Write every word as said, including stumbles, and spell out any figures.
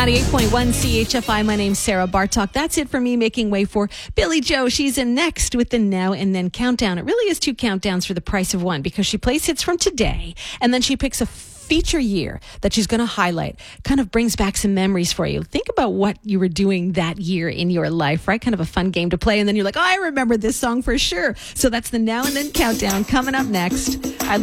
ninety-eight point one C H F I. My name's Sarah Bartok. That's it for me, making way for Billy Joe. She's in next with the Now and Then Countdown. It really is two countdowns for the price of one because she plays hits from today and then she picks a feature year that she's going to highlight. Kind of brings back some memories for you. Think about what you were doing that year in your life, right? Kind of a fun game to play. And then you're like, oh, I remember this song for sure. So that's the Now and Then Countdown coming up next. I